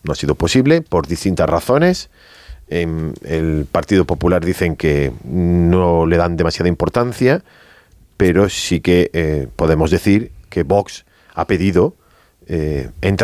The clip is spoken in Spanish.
no ha sido posible por distintas razones. El Partido Popular dicen que no le dan demasiada importancia, pero sí que podemos decir que Vox ha pedido entrar